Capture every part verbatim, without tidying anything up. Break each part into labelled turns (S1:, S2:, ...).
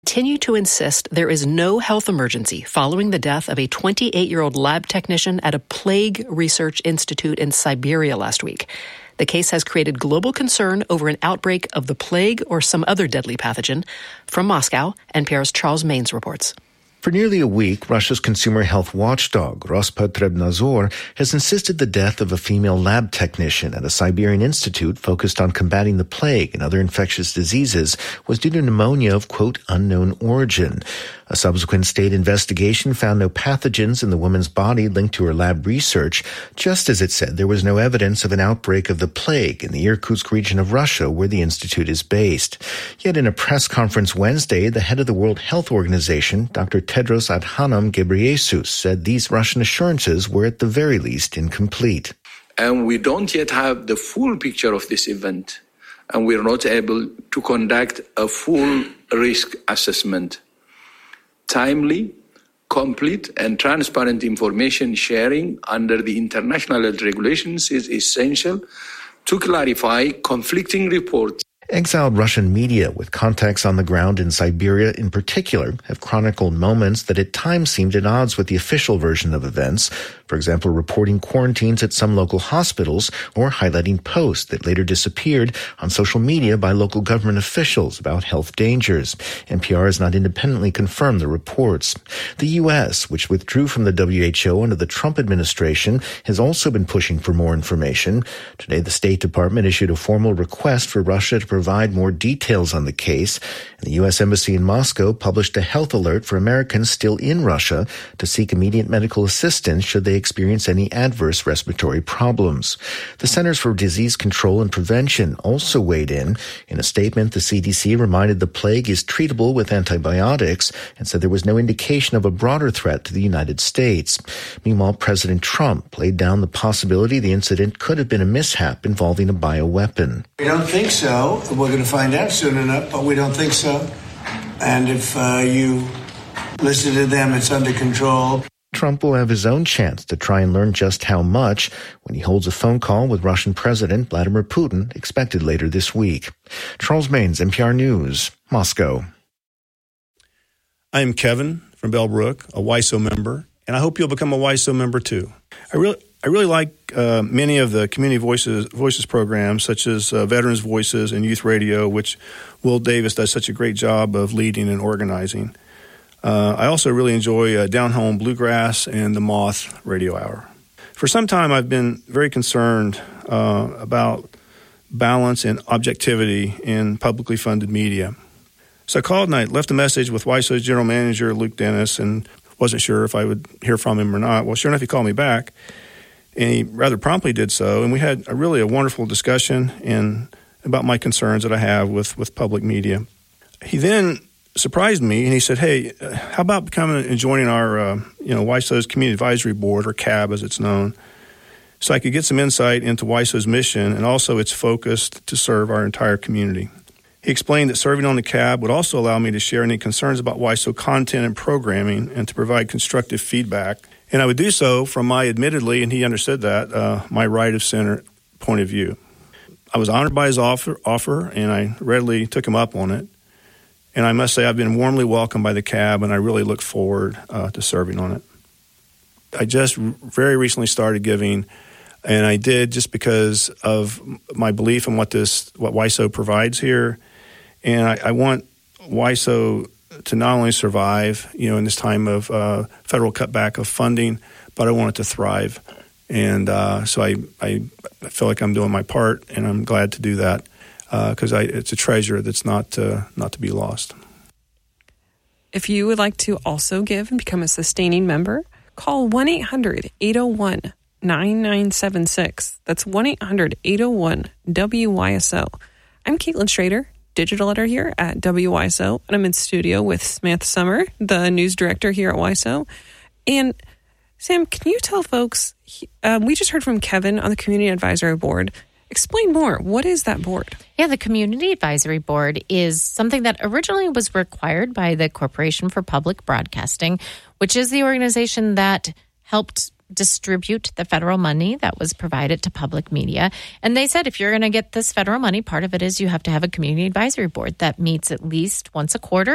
S1: continue to insist there is no health emergency following the death of a twenty-eight-year-old lab technician at a plague research institute in Siberia last week. The case has created global concern over an outbreak of the plague or some other deadly pathogen. From Moscow, N P R's Charles Maines reports.
S2: For nearly a week, Russia's consumer health watchdog, Rospotrebnadzor, has insisted the death of a female lab technician at a Siberian institute focused on combating the plague and other infectious diseases was due to pneumonia of, quote, unknown origin. A subsequent state investigation found no pathogens in the woman's body linked to her lab research, just as it said there was no evidence of an outbreak of the plague in the Irkutsk region of Russia where the institute is based. Yet in a press conference Wednesday, the head of the World Health Organization, Doctor Tedros Adhanom Ghebreyesus, said these Russian assurances were at the very least incomplete.
S3: And we don't yet have the full picture of this event, and we're not able to conduct a full risk assessment. Timely, complete, and transparent information sharing under the international health regulations is essential to clarify conflicting reports.
S2: Exiled Russian media with contacts on the ground in Siberia in particular have chronicled moments that at times seemed at odds with the official version of events, for example, reporting quarantines at some local hospitals or highlighting posts that later disappeared on social media by local government officials about health dangers. N P R has not independently confirmed the reports. The U S, which withdrew from the W H O under the Trump administration, has also been pushing for more information. Today, the State Department issued a formal request for Russia to provide more details on the case. And the U S Embassy in Moscow published a health alert for Americans still in Russia to seek immediate medical assistance should they experience any adverse respiratory problems. The Centers for Disease Control and Prevention also weighed in. In a statement, the C D C reminded the plague is treatable with antibiotics and said there was no indication of a broader threat to the United States. Meanwhile, President Trump laid down the possibility the incident could have been a mishap involving a bioweapon.
S4: We don't think so. We're going to find out soon enough, but we don't think so. And if uh, you listen to them, it's under control.
S2: Trump will have his own chance to try and learn just how much when he holds a phone call with Russian President Vladimir Putin, expected later this week. Charles Maines, N P R News, Moscow.
S5: I'm Kevin from Bellbrook, a W I S O member, and I hope you'll become a W I S O member too. I really, I really like uh, many of the community voices voices programs, such as uh, Veterans Voices and Youth Radio, which Will Davis does such a great job of leading and organizing. Uh, I also really enjoy uh, Down Home Bluegrass and the Moth Radio Hour. For some time, I've been very concerned uh, about balance and objectivity in publicly funded media. So I called and I left a message with W I S O's General Manager, Luke Dennis, and wasn't sure if I would hear from him or not. Well, sure enough, he called me back, and he rather promptly did so, and we had a really a wonderful discussion and about my concerns that I have with, with public media. He then surprised me, and he said, hey, uh, how about becoming and joining our, uh, you know, W I S O's Community Advisory Board, or C A B as it's known, so I could get some insight into W I S O's mission and also its focus to serve our entire community. He explained that serving on the C A B would also allow me to share any concerns about W I S O content and programming and to provide constructive feedback. And I would do so from my, admittedly, and he understood that, uh, my right of center point of view. I was honored by his offer, offer, and I readily took him up on it. And I must say I've been warmly welcomed by the C A B, and I really look forward uh, to serving on it. I just very recently started giving, and I did just because of my belief in what this, what W I S O provides here. And I, I want W I S O to not only survive, you know, in this time of uh, federal cutback of funding, but I want it to thrive. And uh, so I, I feel like I'm doing my part, and I'm glad to do that because uh, it's a treasure that's not uh, not to be lost.
S6: If you would like to also give and become a sustaining member, call one eight hundred eight oh one nine nine seven six. That's one eight hundred eight oh one W Y S O. I'm Caitlin Schrader, digital editor here at W Y S O, and I'm in studio with Samantha Summer, the news director here at W Y S O. And Sam, can you tell folks, um, we just heard from Kevin on the Community Advisory Board. Explain more. What is that board?
S7: Yeah, the Community Advisory Board is something that originally was required by the Corporation for Public Broadcasting, which is the organization that helped distribute the federal money that was provided to public media. And they said if you're going to get this federal money, part of it is you have to have a Community Advisory Board that meets at least once a quarter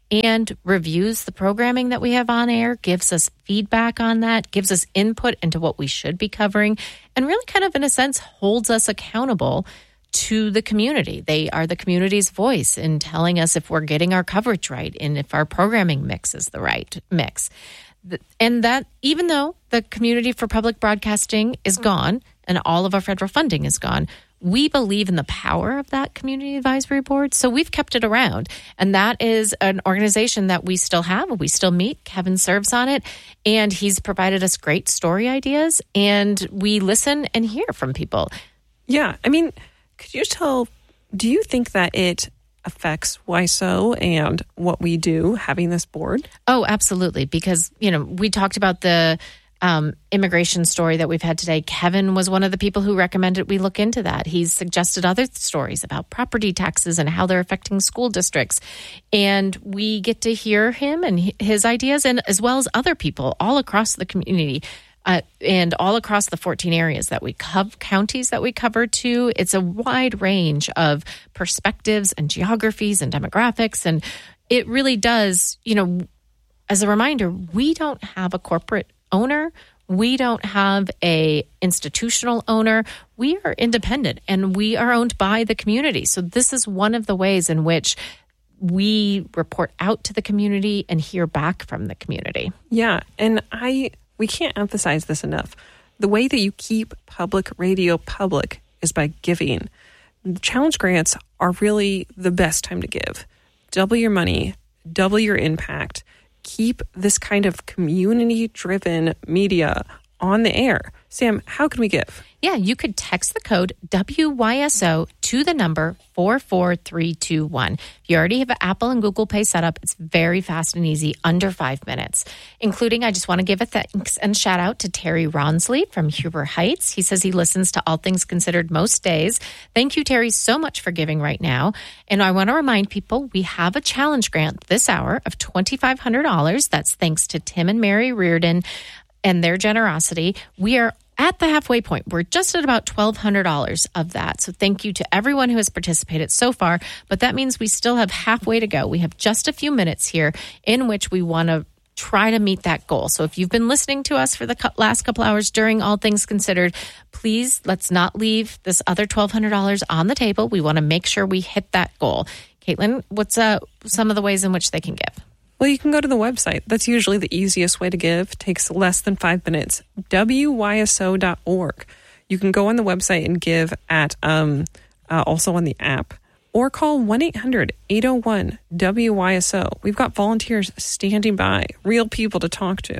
S7: and reviews the programming that we have on air, gives us feedback on that, gives us input into what we should be covering, and really kind of, in a sense, holds us accountable to the community. They are the community's voice in telling us if we're getting our coverage right and if our programming mix is the right mix. And that even though the Community for Public Broadcasting is gone and all of our federal funding is gone, we believe in the power of that Community Advisory Board. So we've kept it around. And that is an organization that we still have. We still meet. Kevin serves on it. And he's provided us great story ideas. And we listen and hear from people.
S6: Yeah. I mean, could you tell, do you think that it affects W I S O and what we do having this board?
S7: Oh, absolutely. Because, you know, we talked about the um, immigration story that we've had today. Kevin was one of the people who recommended we look into that. He's suggested other stories about property taxes and how they're affecting school districts. And we get to hear him and his ideas, and as well as other people all across the community. Uh, and all across the fourteen areas that we cover, counties that we cover too. It's a wide range of perspectives and geographies and demographics. And it really does, you know, as a reminder, we don't have a corporate owner. We don't have a institutional owner. We are independent and we are owned by the community. So this is one of the ways in which we report out to the community and hear back from the community.
S6: Yeah. And I... We can't emphasize this enough. The way that you keep public radio public is by giving. The challenge grants are really the best time to give. Double your money, double your impact. Keep this kind of community-driven media on the air. Sam, how can we give?
S7: Yeah, you could text the code W Y S O to the number four four three two one. If you already have an Apple and Google Pay set up, it's very fast and easy, under five minutes. Including, I just want to give a thanks and shout out to Terry Ronsley from Huber Heights. He says he listens to All Things Considered most days. Thank you, Terry, so much for giving right now. And I want to remind people, we have a challenge grant this hour of twenty-five hundred dollars. That's thanks to Tim and Mary Reardon and their generosity. We are at the halfway point. We're just at about twelve hundred dollars of that. So thank you to everyone who has participated so far. But that means we still have halfway to go. We have just a few minutes here in which we want to try to meet that goal. So if you've been listening to us for the last couple hours during All Things Considered, please let's not leave this other twelve hundred dollars on the table. We want to make sure we hit that goal. Caitlin, what's uh, some of the ways in which they can give?
S6: Well, you can go to the website. That's usually the easiest way to give. It takes less than five minutes. W Y S O dot org. You can go on the website and give at um, uh, also on the app. Or call one eight hundred eight oh one W Y S O. We've got volunteers standing by, real people to talk to.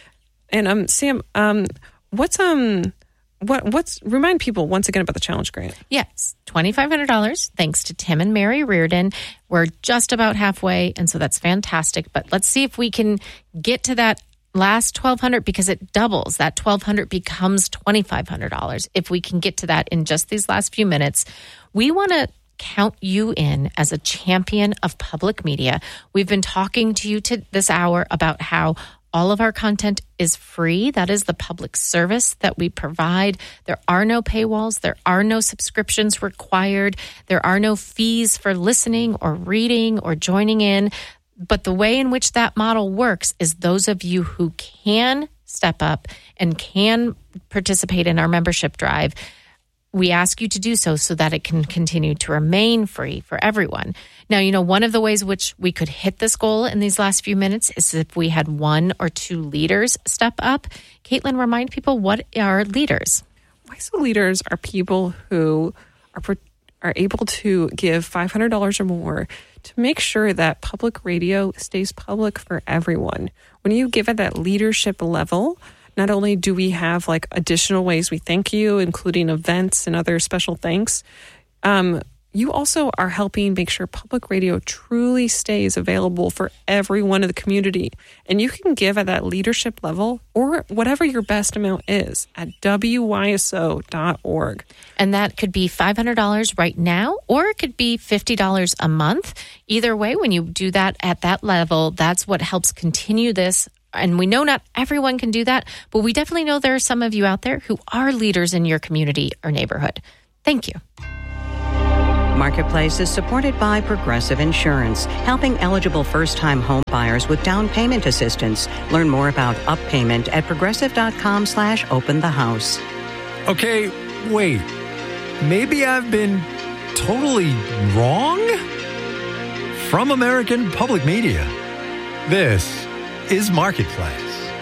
S6: And um, Sam, um, what's um, what what's remind people once again about the challenge grant?
S7: Yes, twenty-five hundred dollars thanks to Tim and Mary Reardon. We're just about halfway, and so that's fantastic. But let's see if we can get to that last twelve hundred dollars, because it doubles. That twelve hundred dollars becomes twenty-five hundred dollars. If we can get to that in just these last few minutes, we want to count you in as a champion of public media. We've been talking to you to this hour about how all of our content is free. That is the public service that we provide. There are no paywalls. There are no subscriptions required. There are no fees for listening or reading or joining in. But the way in which that model works is those of you who can step up and can participate in our membership drive, we ask you to do so so that it can continue to remain free for everyone. Now, you know, one of the ways which we could hit this goal in these last few minutes is if we had one or two leaders step up. Caitlin, remind people, what are leaders?
S6: W Y S O leaders are people who are are able to give five hundred dollars or more to make sure that public radio stays public for everyone. When you give at that leadership level, not only do we have like additional ways we thank you, including events and other special thanks, um, you also are helping make sure public radio truly stays available for everyone in the community. And you can give at that leadership level or whatever your best amount is at W Y S O dot org.
S7: And that could be five hundred dollars right now, or it could be fifty dollars a month. Either way, when you do that at that level, that's what helps continue this. And we know not everyone can do that, but we definitely know there are some of you out there who are leaders in your community or neighborhood. Thank you.
S8: Marketplace is supported by Progressive Insurance, helping eligible first-time home buyers with down payment assistance. Learn more about Up Payment at progressive.com slash open the house.
S9: Okay, wait. Maybe I've been totally wrong? From American Public Media, this is Marketplace.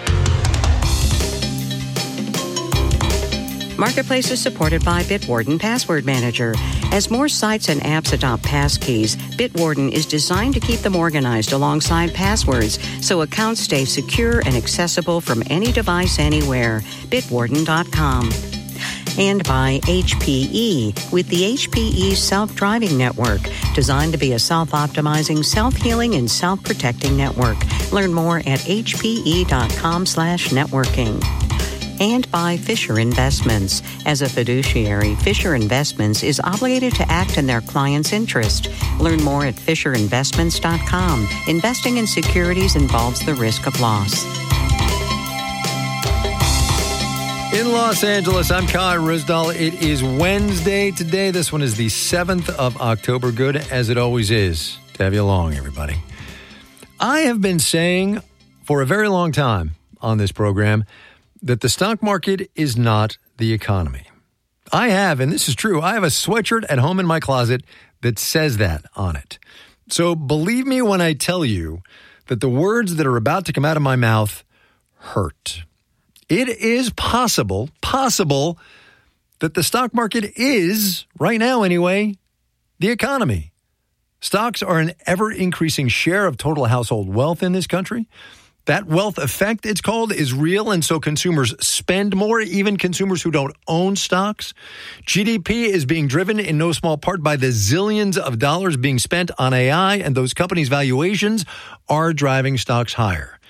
S8: Marketplace is supported by Bitwarden Password Manager. As more sites and apps adopt passkeys, Bitwarden is designed to keep them organized alongside passwords so accounts stay secure and accessible from any device anywhere. Bitwarden dot com. And by H P E with the H P E Self-Driving Network, designed to be a self-optimizing, self-healing, and self-protecting network. Learn more at hpe.com slash networking. And by Fisher Investments. As a fiduciary, Fisher Investments is obligated to act in their client's interest. Learn more at fisher investments dot com. Investing in securities involves the risk of loss.
S9: In Los Angeles, I'm Kai Risdal. It is Wednesday today. This one is the seventh of October. Good as it always is to have you along, everybody. I have been saying for a very long time on this program that the stock market is not the economy. I have, and this is true, I have a sweatshirt at home in my closet that says that on it. So believe me when I tell you that the words that are about to come out of my mouth hurt. It is possible, possible that the stock market is, right now anyway, the economy. Stocks are an ever-increasing share of total household wealth in this country. That wealth effect, it's called, is real, and so consumers spend more, even consumers who don't own stocks. G D P is being driven in no small part by the zillions of dollars being spent on A I, and those companies' valuations are driving stocks higher.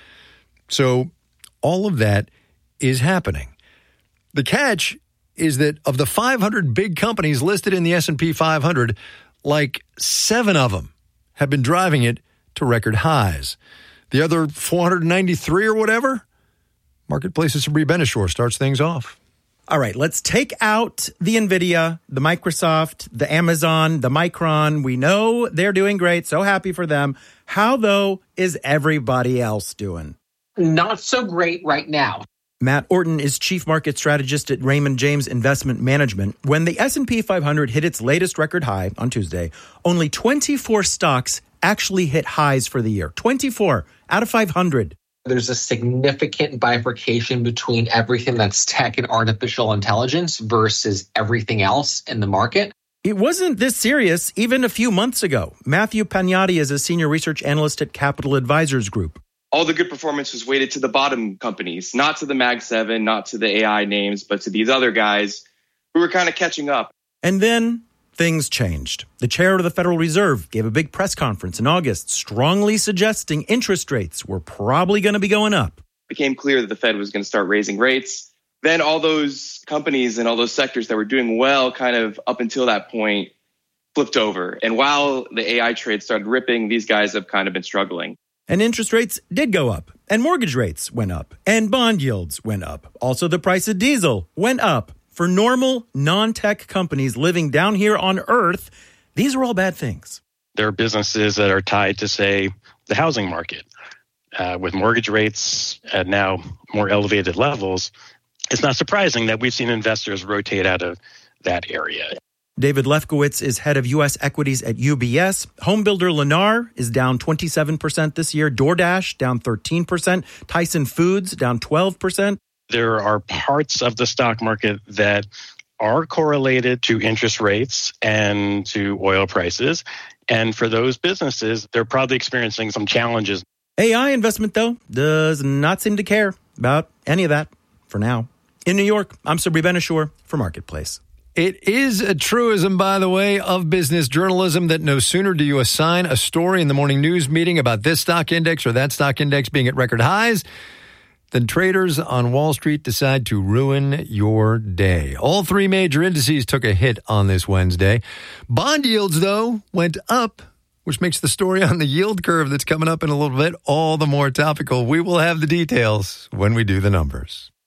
S9: So all of that is happening. The catch is that of the five hundred big companies listed in the S and P five hundred, like seven of them have been driving it to record highs. The other four hundred ninety-three or whatever, Marketplace's Sabri Benishore starts things off.
S10: All right, let's take out the NVIDIA, the Microsoft, the Amazon, the Micron. We know they're doing great. So happy for them. How, though, is everybody else doing?
S11: Not so great right now.
S10: Matt Orton is chief market strategist at Raymond James Investment Management. When the S and P five hundred hit its latest record high on Tuesday, only twenty-four stocks actually hit highs for the year. twenty-four out of five hundred.
S11: There's a significant bifurcation between everything that's tech and artificial intelligence versus everything else in the market.
S10: It wasn't this serious even a few months ago. Matthew Pagnotti is a senior research analyst at Capital Advisors Group.
S12: All the good performance was weighted to the bottom companies, not to the Mag seven, not to the A I names, but to these other guys who were kind of catching up.
S10: And then things changed. The chair of the Federal Reserve gave a big press conference in August, strongly suggesting interest rates were probably going to be going up.
S12: It became clear that the Fed was going to start raising rates. Then all those companies and all those sectors that were doing well kind of up until that point flipped over. And while the A I trade started ripping, these guys have kind of been struggling.
S10: And interest rates did go up, and mortgage rates went up, and bond yields went up. Also, the price of diesel went up. For normal, non-tech companies living down here on Earth, these are all bad things.
S13: There are businesses that are tied to, say, the housing market. Uh, with mortgage rates at now more elevated levels, it's not surprising that we've seen investors rotate out of that area.
S10: David Lefkowitz is head of U S equities at U B S. Homebuilder Lennar is down twenty-seven percent this year. DoorDash down thirteen percent. Tyson Foods down twelve percent.
S13: There are parts of the stock market that are correlated to interest rates and to oil prices. And for those businesses, they're probably experiencing some challenges.
S10: A I investment, though, does not seem to care about any of that for now. In New York, I'm Sabri Benishore for Marketplace.
S9: It is a truism, by the way, of business journalism that no sooner do you assign a story in the morning news meeting about this stock index or that stock index being at record highs than traders on Wall Street decide to ruin your day. All three major indices took a hit on this Wednesday. Bond yields, though, went up, which makes the story on the yield curve that's coming up in a little bit all the more topical. We will have the details when we do the numbers.